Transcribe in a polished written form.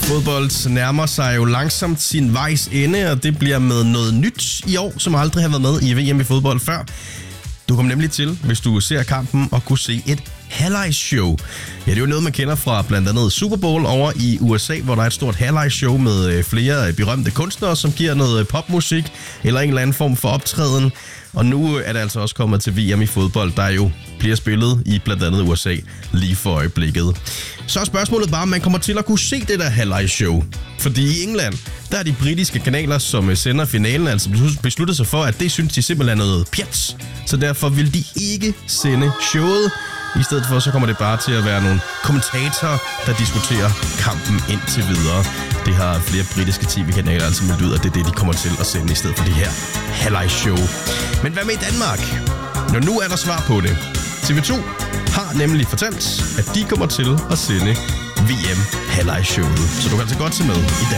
Fodbold nærmer sig jo langsomt sin vejs ende, og det bliver med noget nyt i år, som aldrig har været med i VM i fodbold før. Du kommer nemlig til, hvis du ser kampen, at kunne se et halvlejsshow. Ja, det er jo noget, man kender fra blandt andet Super Bowl over i USA, hvor der er et stort halvlejsshow med flere berømte kunstnere, som giver noget popmusik eller en eller anden form for optræden. Og nu er det altså også kommet til VM i fodbold, der jo bliver spillet i blandt andet USA lige for øjeblikket. Så er spørgsmålet bare, om man kommer til at kunne se det der halvlejsshow. Fordi i England, der er de britiske kanaler, som sender finalen, altså besluttet sig for, at det synes de simpelthen er noget pjats. Så derfor vil de ikke sende showet. I stedet for, så kommer det bare til at være nogle kommentatorer, der diskuterer kampen indtil videre. Det har flere britiske tv-kanaler altså meldt ud, at det er det, de kommer til at sende i stedet for det her halvlejsshow. Men hvad med i Danmark? Når nu er der svar på det. TV2 har nemlig fortalt, at de kommer til at sende VM halvlejsshowet. Så du kan altså godt se med i Danmark.